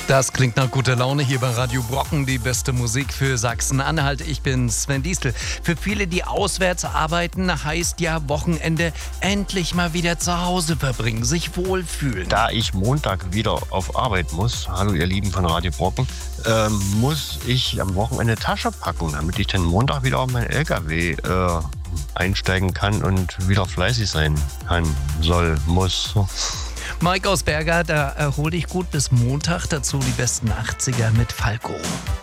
Das klingt nach guter Laune hier bei Radio Brocken, die beste Musik für Sachsen-Anhalt. Ich bin Sven Diestel. Für viele, die auswärts arbeiten, heißt ja Wochenende endlich mal wieder zu Hause verbringen, sich wohlfühlen. Da ich Montag wieder auf Arbeit muss, hallo ihr Lieben von Radio Brocken, muss ich am Wochenende Tasche packen, damit ich dann Montag wieder auf meinen LKW einsteigen kann und wieder fleißig sein kann, muss. Mike aus Berger, da erhol dich gut bis Montag. Dazu die besten 80er mit Falco.